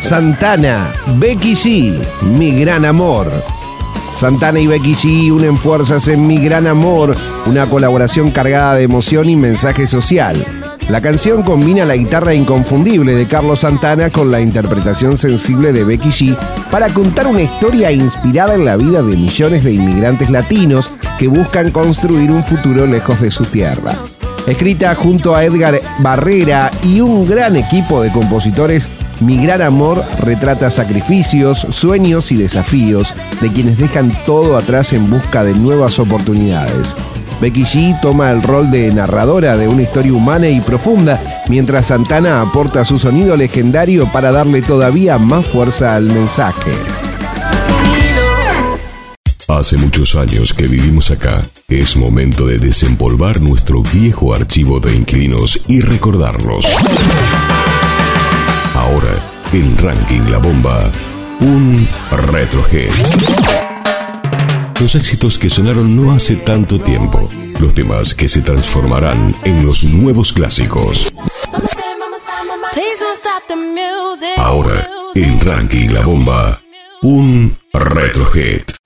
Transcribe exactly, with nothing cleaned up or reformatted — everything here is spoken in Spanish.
Santana, Becky G, Mi Gran Amor. Santana y Becky G unen fuerzas en Mi Gran Amor, una colaboración cargada de emoción y mensaje social. La canción combina la guitarra inconfundible de Carlos Santana con la interpretación sensible de Becky G para contar una historia inspirada en la vida de millones de inmigrantes latinos que buscan construir un futuro lejos de su tierra. Escrita junto a Edgar Barrera y un gran equipo de compositores, Mi Gran Amor retrata sacrificios, sueños y desafíos de quienes dejan todo atrás en busca de nuevas oportunidades. Becky G toma el rol de narradora de una historia humana y profunda, mientras Santana aporta su sonido legendario para darle todavía más fuerza al mensaje. Hace muchos años que vivimos acá. Es momento de desempolvar nuestro viejo archivo de inquilinos y recordarlos. Ahora, en Ranking La Bomba, un retrohead. Los éxitos que sonaron no hace tanto tiempo. Los temas que se transformarán en los nuevos clásicos. Ahora, en Ranking La Bomba, un retrohead.